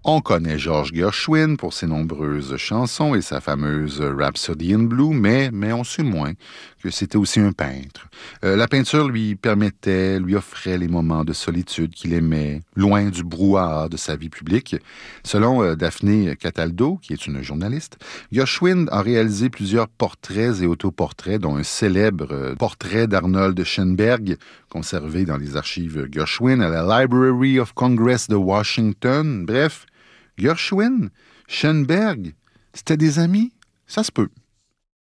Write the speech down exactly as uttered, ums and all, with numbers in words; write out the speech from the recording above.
On connaît George Gershwin pour ses nombreuses chansons et sa fameuse Rhapsody in Blue, mais, mais on sait moins que c'était aussi un peintre. Euh, la peinture lui permettait, lui offrait les moments de solitude qu'il aimait, loin du brouhaha de sa vie publique. Selon euh, Daphné Cataldo, qui est une journaliste, Gershwin a réalisé plusieurs portraits et autoportraits, dont un célèbre euh, portrait d'Arnold Schoenberg, conservé dans les archives Gershwin à la Library of Congress de Washington. Bref, Gershwin, Schoenberg, c'était des amis? Ça se peut.